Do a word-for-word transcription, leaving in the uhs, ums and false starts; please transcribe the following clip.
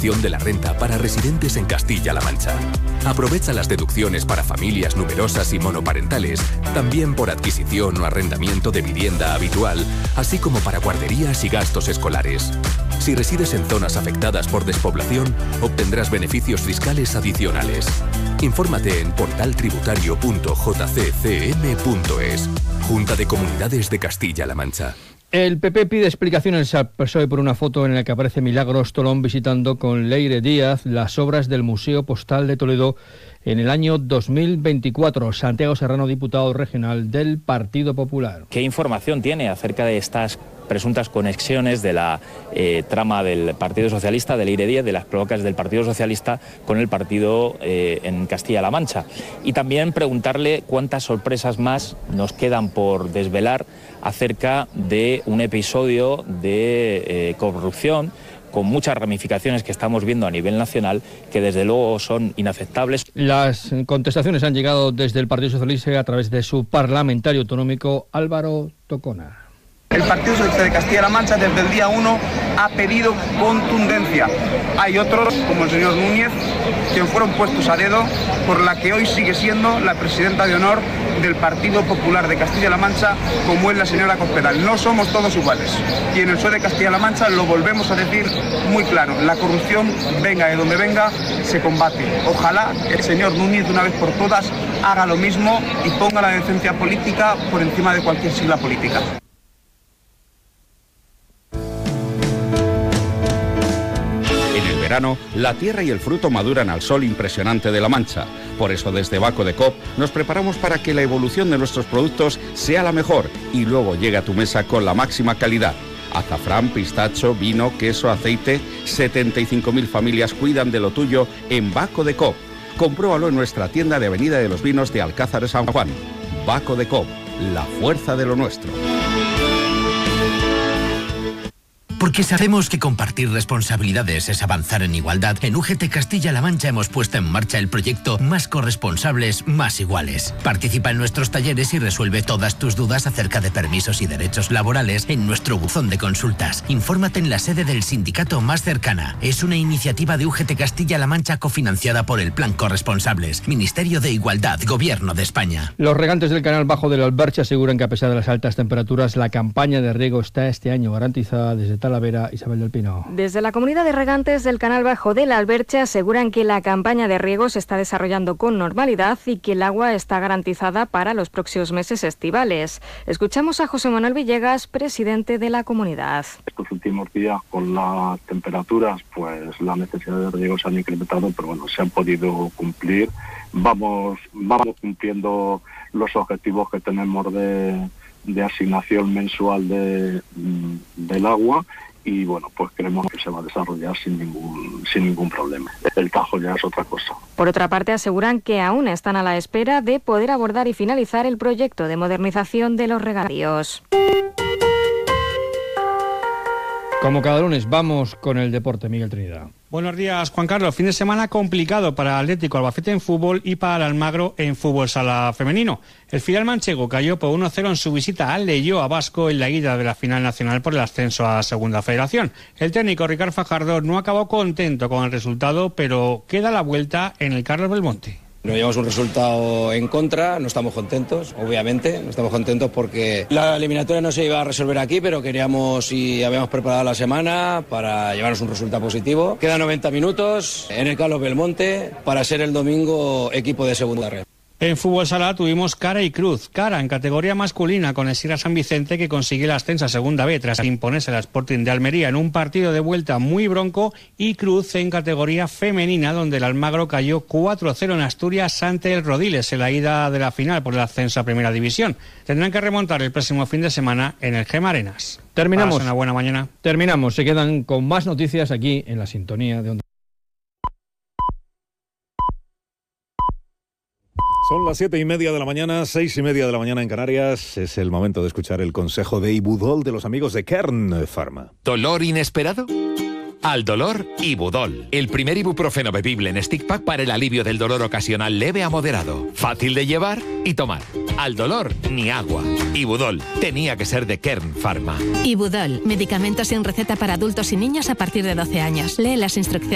de la renta para residentes en Castilla-La Mancha. Aprovecha las deducciones para familias numerosas y monoparentales, también por adquisición o arrendamiento de vivienda habitual, así como para guarderías y gastos escolares. Si resides en zonas afectadas por despoblación, obtendrás beneficios fiscales adicionales. Infórmate en portal tributario punto j c c m punto es. Junta de Comunidades de Castilla-La Mancha. El P P pide explicaciones al P S O E por una foto en la que aparece Milagros Tolón visitando con Leire Díaz las obras del Museo Postal de Toledo en el año dos mil veinticuatro. Santiago Serrano, diputado regional del Partido Popular. ¿Qué información tiene acerca de estas presuntas conexiones de la eh, trama del Partido Socialista, de Leire Díaz, de las cloacas del Partido Socialista con el partido eh, en Castilla-La Mancha? Y también preguntarle cuántas sorpresas más nos quedan por desvelar acerca de un episodio de eh, corrupción con muchas ramificaciones que estamos viendo a nivel nacional, que desde luego son inaceptables. Las contestaciones han llegado desde el Partido Socialista a través de su parlamentario autonómico Álvaro Tocona. El Partido Socialista de Castilla-La Mancha desde el día uno ha pedido contundencia. Hay otros, como el señor Núñez, que fueron puestos a dedo por la que hoy sigue siendo la presidenta de honor del Partido Popular de Castilla-La Mancha, como es la señora Cospedal. No somos todos iguales. Y en el P S O E de Castilla-La Mancha lo volvemos a decir muy claro. La corrupción, venga de donde venga, se combate. Ojalá el señor Núñez de una vez por todas haga lo mismo y ponga la decencia política por encima de cualquier sigla política. La tierra y el fruto maduran al sol impresionante de La Mancha. Por eso desde Baco de Coop nos preparamos para que la evolución de nuestros productos sea la mejor y luego llegue a tu mesa con la máxima calidad. Azafrán, pistacho, vino, queso, aceite. setenta y cinco mil familias cuidan de lo tuyo en Baco de Coop. Compruébalo en nuestra tienda de Avenida de los Vinos de Alcázar de San Juan. Baco de Coop, la fuerza de lo nuestro. Porque sabemos que compartir responsabilidades es avanzar en igualdad, en U G T Castilla-La Mancha hemos puesto en marcha el proyecto Más corresponsables, más iguales. Participa en nuestros talleres y resuelve todas tus dudas acerca de permisos y derechos laborales en nuestro buzón de consultas. Infórmate en la sede del sindicato más cercana. Es una iniciativa de U G T Castilla-La Mancha cofinanciada por el Plan Corresponsables, Ministerio de Igualdad, Gobierno de España. Los regantes del canal bajo del Alberche aseguran que a pesar de las altas temperaturas, la campaña de riego está este año garantizada desde tal Talavera, Isabel del Pino. Desde la comunidad de regantes del canal bajo del Alberche aseguran que la campaña de riego se está desarrollando con normalidad y que el agua está garantizada para los próximos meses estivales. Escuchamos a José Manuel Villegas, presidente de la comunidad. Estos últimos días, con las temperaturas, pues la necesidad de riego se han incrementado, pero bueno, se han podido cumplir. Vamos, vamos cumpliendo los objetivos que tenemos de de asignación mensual de, del agua y bueno, pues creemos que se va a desarrollar sin ningún sin ningún problema. El Tajo ya es otra cosa. Por otra parte, aseguran que aún están a la espera de poder abordar y finalizar el proyecto de modernización de los regadíos. Como cada lunes, vamos con el deporte. Miguel Trinidad. Buenos días, Juan Carlos. Fin de semana complicado para el Atlético Albacete en fútbol y para el Almagro en fútbol sala femenino. El filial manchego cayó por uno cero en su visita al Leioa Vasco en la ida de la final nacional por el ascenso a Segunda Federación. El técnico Ricard Fajardo no acabó contento con el resultado, pero queda la vuelta en el Carlos Belmonte. Nos llevamos un resultado en contra, no estamos contentos, obviamente, no estamos contentos porque la eliminatoria no se iba a resolver aquí, pero queríamos y habíamos preparado la semana para llevarnos un resultado positivo. Quedan noventa minutos en el Carlos Belmonte para ser el domingo equipo de segunda red. En fútbol sala tuvimos cara y cruz. Cara en categoría masculina con el Sierra San Vicente, que consigue el ascenso a segunda B tras imponerse al Sporting de Almería en un partido de vuelta muy bronco, y cruz en categoría femenina donde el Almagro cayó cuatro cero en Asturias ante el Rodiles en la ida de la final por el ascenso a Primera División. Tendrán que remontar el próximo fin de semana en el Gema Arenas. Terminamos. Una buena mañana. Terminamos. Se quedan con más noticias aquí en la sintonía de Onda. Son las siete y media de la mañana, seis y media de la mañana en Canarias. Es el momento de escuchar el consejo de Ibudol de los amigos de Kern Pharma. ¿Dolor inesperado? Al dolor, Ibudol. El primer ibuprofeno bebible en stick pack para el alivio del dolor ocasional leve a moderado. Fácil de llevar y tomar. Al dolor, ni agua. Ibudol. Tenía que ser de Kern Pharma. Ibudol. Medicamentos sin receta para adultos y niños a partir de doce años. Lee las instrucciones.